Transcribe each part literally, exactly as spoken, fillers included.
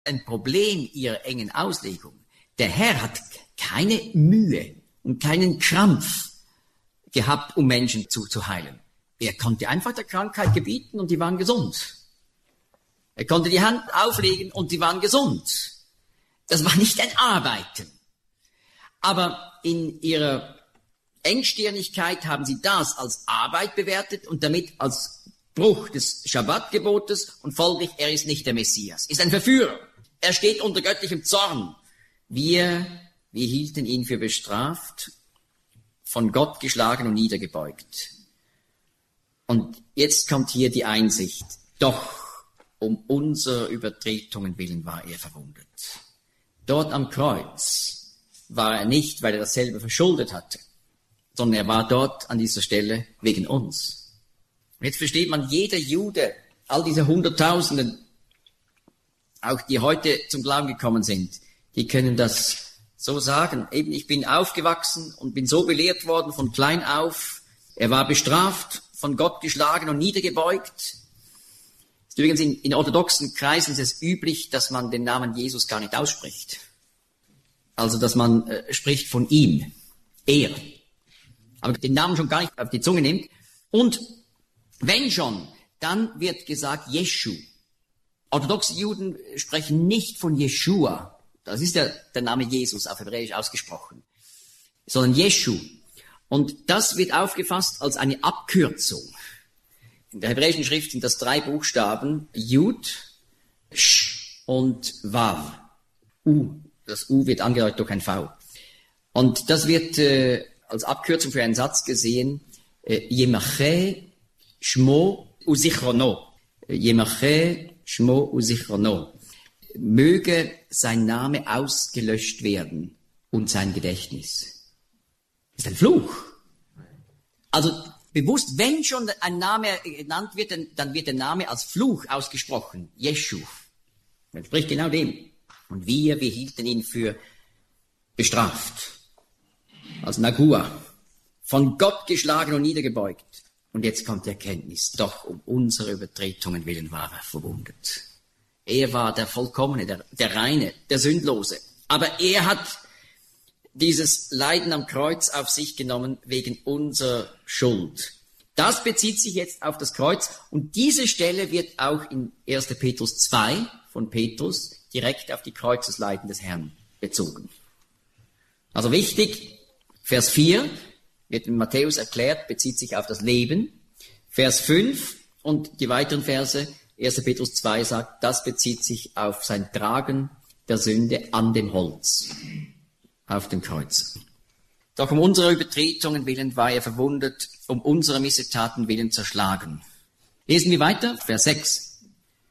ein Problem ihrer engen Auslegung. Der Herr hat keine Mühe und keinen Krampf gehabt, um Menschen zu, zu heilen. Er konnte einfach der Krankheit gebieten und die waren gesund. Er konnte die Hand auflegen und die waren gesund. Das war nicht ein Arbeiten. Aber in ihrer Engstirnigkeit haben sie das als Arbeit bewertet und damit als Bruch des Schabbatgebotes und folglich, er ist nicht der Messias. Ist ein Verführer. Er steht unter göttlichem Zorn. Wir, wir hielten ihn für bestraft, von Gott geschlagen und niedergebeugt. Und jetzt kommt hier die Einsicht. Doch um unserer Übertretungen willen war er verwundet. Dort am Kreuz war er nicht, weil er dasselbe verschuldet hatte, sondern er war dort an dieser Stelle wegen uns. Und jetzt versteht man, jeder Jude, all diese Hunderttausenden, auch die heute zum Glauben gekommen sind, die können das so sagen. Eben, ich bin aufgewachsen und bin so belehrt worden von klein auf. Er war bestraft, von Gott geschlagen und niedergebeugt. Übrigens in, in orthodoxen Kreisen ist es üblich, dass man den Namen Jesus gar nicht ausspricht. Also, dass man äh, spricht von ihm, er. Aber den Namen schon gar nicht auf die Zunge nimmt. Und wenn schon, dann wird gesagt Jeschu. Orthodoxe Juden sprechen nicht von Jeschua. Das ist ja der Name Jesus auf Hebräisch ausgesprochen. Sondern Jeschu. Und das wird aufgefasst als eine Abkürzung. In der hebräischen Schrift sind das drei Buchstaben, Jud, Sh und Wav. U. Das U wird angedeutet durch ein V. Und das wird äh, als Abkürzung für einen Satz gesehen, äh, Yemache Shmo Uzichrono. Yemache Shmo Uzichrono. Möge sein Name ausgelöscht werden und sein Gedächtnis. Das ist ein Fluch. Also bewusst, wenn schon ein Name genannt wird, dann, dann wird der Name als Fluch ausgesprochen. Jeschu. Man spricht genau dem. Und wir, wir hielten ihn für bestraft. Als Nagua. Von Gott geschlagen und niedergebeugt. Und jetzt kommt die Erkenntnis. Doch um unsere Übertretungen willen war er verwundet. Er war der Vollkommene, der, der Reine, der Sündlose. Aber er hat dieses Leiden am Kreuz auf sich genommen wegen unserer Schuld. Das bezieht sich jetzt auf das Kreuz und diese Stelle wird auch in erster Petrus zwei von Petrus direkt auf die Kreuzesleiden des Herrn bezogen. Also wichtig, Vers vier wird in Matthäus erklärt, bezieht sich auf das Leben. Vers fünf und die weiteren Verse, erster Petrus zwei sagt, das bezieht sich auf sein Tragen der Sünde an dem Holz. Auf dem Kreuz. Doch um unserer Übertretungen willen war er verwundet, um unserer Missetaten willen zerschlagen. Lesen wir weiter, Vers sechs.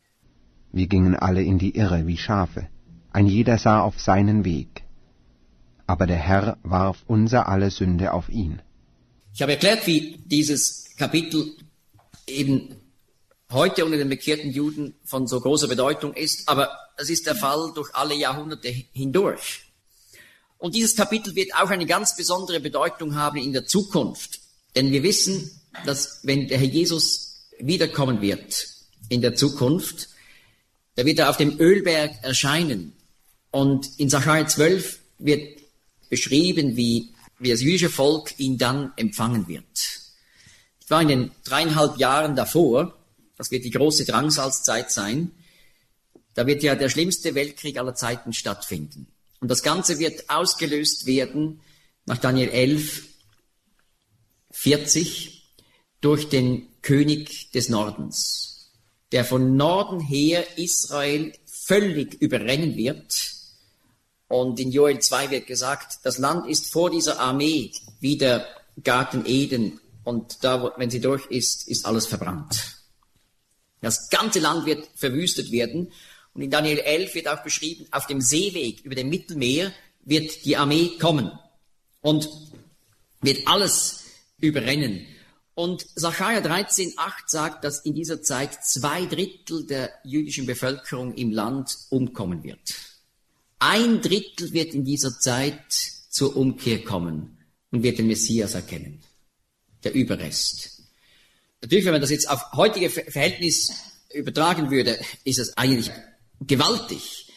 Wir gingen alle in die Irre wie Schafe, ein jeder sah auf seinen Weg. Aber der Herr warf unser aller Sünde auf ihn. Ich habe erklärt, wie dieses Kapitel eben heute unter den bekehrten Juden von so großer Bedeutung ist, aber es ist der Fall durch alle Jahrhunderte hindurch. Und dieses Kapitel wird auch eine ganz besondere Bedeutung haben in der Zukunft. Denn wir wissen, dass wenn der Herr Jesus wiederkommen wird in der Zukunft, da wird er auf dem Ölberg erscheinen. Und in Sacharja zwölf wird beschrieben, wie, wie das jüdische Volk ihn dann empfangen wird. Ich war in den dreieinhalb Jahren davor, das wird die große Drangsalzzeit sein, da wird ja der schlimmste Weltkrieg aller Zeiten stattfinden. Und das Ganze wird ausgelöst werden, nach Daniel elf, vierzig, durch den König des Nordens, der von Norden her Israel völlig überrennen wird. Und in Joel zwei wird gesagt, das Land ist vor dieser Armee wie der Garten Eden. Und da, wenn sie durch ist, ist alles verbrannt. Das ganze Land wird verwüstet werden. Und in Daniel elf wird auch beschrieben, auf dem Seeweg über dem Mittelmeer wird die Armee kommen und wird alles überrennen. Und Sacharja dreizehn acht sagt, dass in dieser Zeit zwei Drittel der jüdischen Bevölkerung im Land umkommen wird. Ein Drittel wird in dieser Zeit zur Umkehr kommen und wird den Messias erkennen. Der Überrest. Natürlich, wenn man das jetzt auf heutige Verhältnis übertragen würde, ist es eigentlich gewaltig.